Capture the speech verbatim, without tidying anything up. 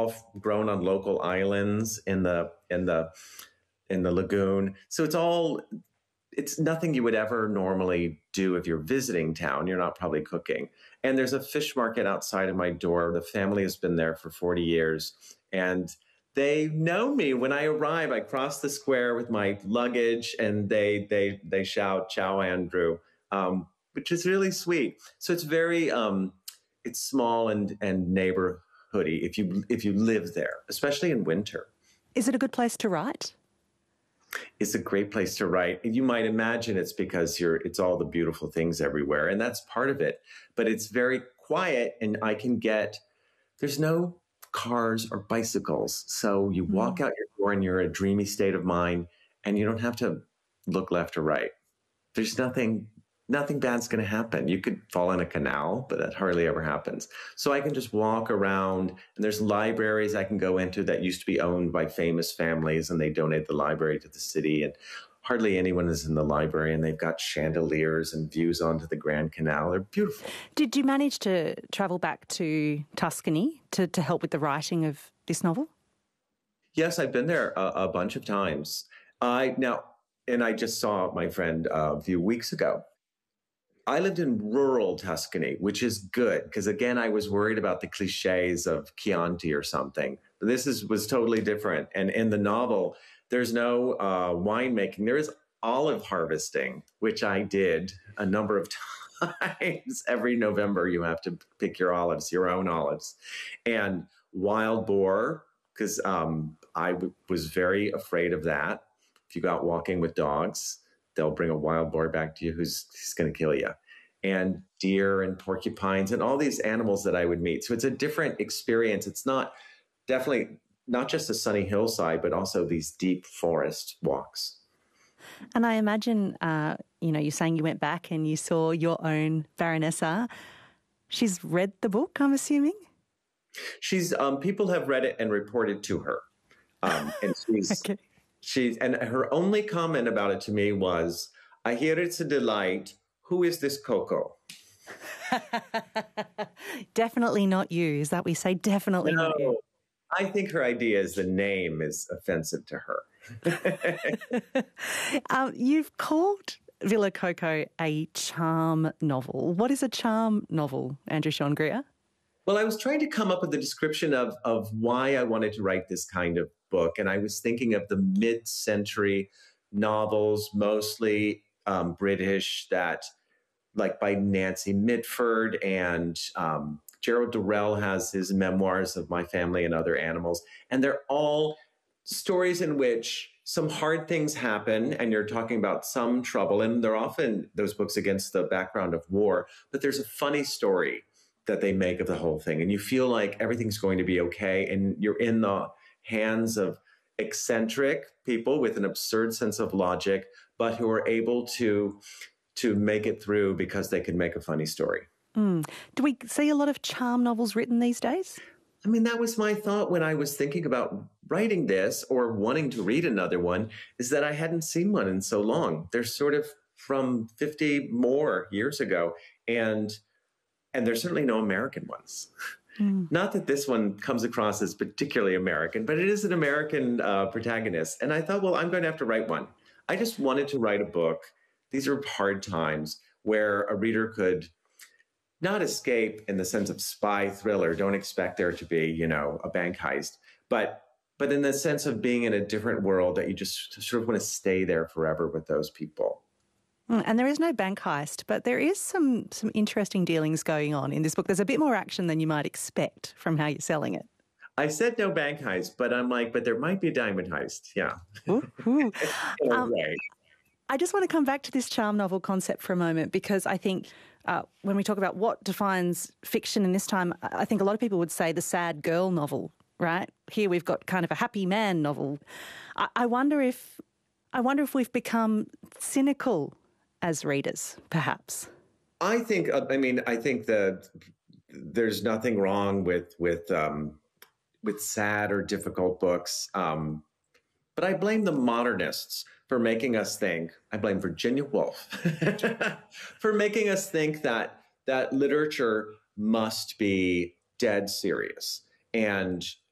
all grown on local islands in the in the in the lagoon. So it's all it's nothing you would ever normally do if you're visiting town. You're not probably cooking. And there's a fish market outside of my door. The family has been there for forty years. And they know me when I arrive. I cross the square with my luggage and they they they shout, "Ciao, Andrew," um, which is really sweet. So it's very, um, it's small and, and neighborhoody if you if you live there, especially in winter. Is it a good place to write? It's a great place to write. You might imagine it's because you're, it's all the beautiful things everywhere. And that's part of it. But it's very quiet and I can get, there's no cars or bicycles. So you walk mm. out your door and you're in a dreamy state of mind and you don't have to look left or right. There's nothing, nothing bad's going to happen. You could fall in a canal, but that hardly ever happens. So I can just walk around and there's libraries I can go into that used to be owned by famous families and they donate the library to the city and hardly anyone is in the library and they've got chandeliers and views onto the Grand Canal. They're beautiful. Did you manage to travel back to Tuscany to, to help with the writing of this novel? Yes, I've been there a, a bunch of times. I now, and I just saw my friend uh, a few weeks ago. I lived in rural Tuscany, which is good because, again, I was worried about the cliches of Chianti or something. But this is was totally different. And in the novel, there's no uh, winemaking. There is olive harvesting, which I did a number of times. Every November, you have to pick your olives, your own olives. And wild boar, because um, I w- was very afraid of that. If you go out walking with dogs, they'll bring a wild boar back to you who's, who's going to kill you. And deer and porcupines and all these animals that I would meet. So it's a different experience. It's not definitely not just a sunny hillside, but also these deep forest walks. And I imagine, uh, you know, you're saying you went back and you saw your own Baronessa. She's read the book, I'm assuming? She's, um, people have read it and reported to her. Um, and she's, okay. she's, and her only comment about it to me was, "I hear it's a delight. Who is this Coco?" Definitely not you. Is that what we say? Definitely no, not you. I think her idea is the name is offensive to her. um, you've called Villa Coco a charm novel. What is a charm novel, Andrew Sean Greer? Well, I was trying to come up with a description of, of why I wanted to write this kind of book. And I was thinking of the mid-century novels, mostly um, British, that like by Nancy Mitford and um, Gerald Durrell has his memoirs of My Family and Other Animals. And they're all stories in which some hard things happen and you're talking about some trouble. And they're often those books against the background of war, but there's a funny story that they make of the whole thing. And you feel like everything's going to be okay. And you're in the hands of eccentric people with an absurd sense of logic, but who are able to, to make it through because they can make a funny story. Mm. Do we see a lot of charm novels written these days? I mean, that was my thought when I was thinking about writing this or wanting to read another one, is that I hadn't seen one in so long. They're sort of from fifty more years ago. And and there's certainly no American ones. Mm. Not that this one comes across as particularly American, but it is an American uh, protagonist. And I thought, well, I'm going to have to write one. I just wanted to write a book. These are hard times where a reader could not escape in the sense of spy thriller. Don't expect there to be, you know, a bank heist, but but in the sense of being in a different world that you just sort of want to stay there forever with those people. And there is no bank heist, but there is some some interesting dealings going on in this book. There's a bit more action than you might expect from how you're selling it. I said no bank heist, but I'm like, but there might be a diamond heist. Yeah. Ooh, ooh. um, I just want to come back to this charm novel concept for a moment, because I think uh, when we talk about what defines fiction in this time, I think a lot of people would say the sad girl novel, right? Here we've got kind of a happy man novel. I, I wonder if I wonder if we've become cynical as readers, perhaps. I think, I mean, I think that there's nothing wrong with with um, with sad or difficult books, um, but I blame the modernists for making us think. I blame Virginia Woolf for making us think that that literature must be dead serious and